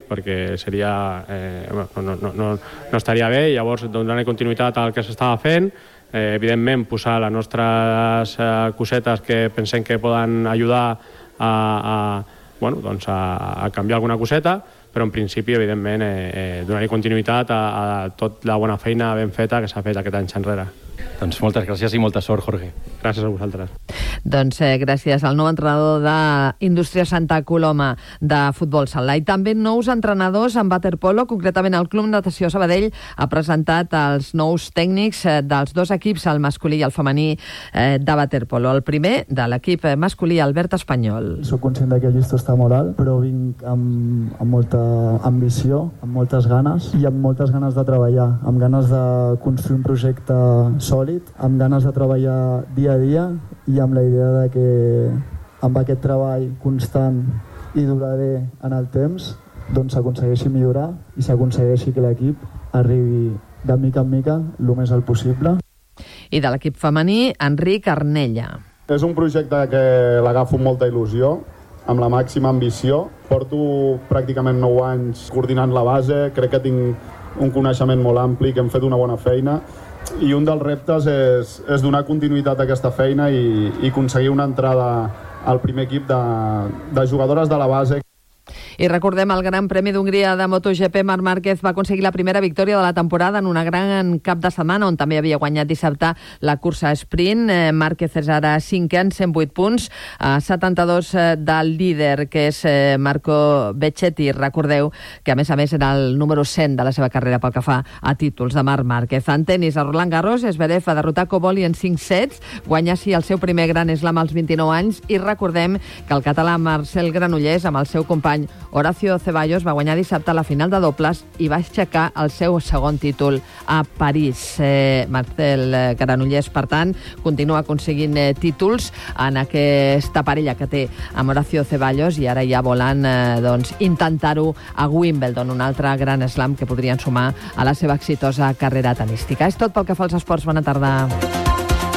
perquè seria, no estaria bé, i llavors donar continuïtat al que s'estava fent, evidentment posar les nostres cosetes que pensem que poden ajudar a canviar alguna coseta, però en principi, evidentment, donar-hi continuïtat a tota la bona feina ben feta que s'ha fet aquest anys enrere. Doncs moltes gràcies i molta sort, Jorge. Gràcies a vosaltres. Doncs gràcies al nou entrenador d'Indústria Santa Coloma de futbol sala. I també nous entrenadors en waterpolo, concretament el Club Natació Sabadell ha presentat els nous tècnics dels dos equips, el masculí i el femení de waterpolo. El primer, de l'equip masculí, Albert Espanyol. Soc conscient que el llistó està molt alt, però vinc amb molta ambició, amb moltes ganes i amb moltes ganes de treballar, amb ganes de construir un projecte sòlid, amb ganes de treballar dia a dia i amb la idea de que amb aquest treball constant i durador en el temps doncs s'aconsegueixi millorar i s'aconsegueixi que l'equip arribi de mica en mica el més alt possible. I de l'equip femení, Enric Arnella. És un projecte que l'agafo amb molta il·lusió, amb la màxima ambició. Porto pràcticament 9 anys coordinant la base, crec que tinc un coneixement molt ampli, que hem fet una bona feina, i un dels reptes és donar continuïtat a aquesta feina i aconseguir una entrada al primer equip de jugadores de la base. I recordem el Gran Premi d'Hongria de MotoGP. Marc Márquez va aconseguir la primera victòria de la temporada en una gran cap de setmana, on també havia guanyat dissabte la cursa sprint. Márquez és ara 5è en 108 punts, a 72 del líder, que és Marco Becchetti. Recordeu que, a més era el número 100 de la seva carrera pel que fa a títols de Marc Márquez. En tenis, a Roland Garros, Zverev va derrotar Koboli en 5 sets, guanyar així el seu primer Gran Slam als 29 anys, i recordem que el català Marcel Granollers, amb el seu company Horacio Ceballos, va guanyar dissabte la final de dobles i va aixecar el seu segon títol a París. Marcel Granollers, per tant, continua aconseguint títols en aquesta parella que té amb Horacio Ceballos, i ara ja volen intentar-ho a Wimbledon, un altre gran slam que podrien sumar a la seva exitosa carrera tenística. És tot pel que fa als esports. Bona tarda.